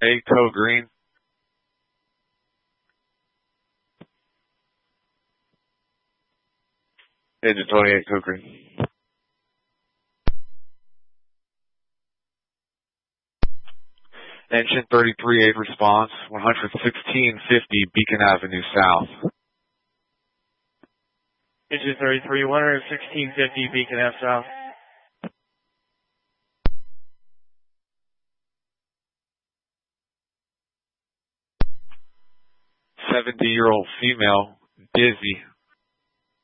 28 code green. Engine 28 code green. Engine 33-8 response, 11650 Beacon Avenue South. Engine 33, 11650 Beacon Ave South. 70-year-old female, dizzy,